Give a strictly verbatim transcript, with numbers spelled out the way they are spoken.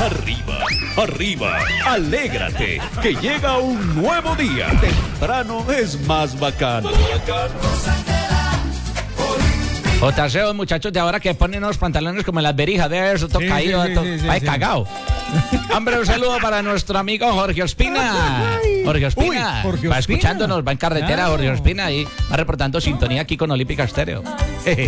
Arriba, arriba, alégrate, que llega un nuevo día. Temprano es más bacano. Jotaseo, muchachos de ahora que ponen unos pantalones como en las berijas, de eso, todo Sí, caído, sí, sí, todo, sí, sí, ay, sí. cagao. Hombre, un saludo para nuestro amigo Jorge Ospina. Jorge Ospina, Uy, Jorge va Ospina. escuchándonos, va en carretera, Claro. Jorge Ospina, y va reportando sintonía aquí con Olímpica Estéreo.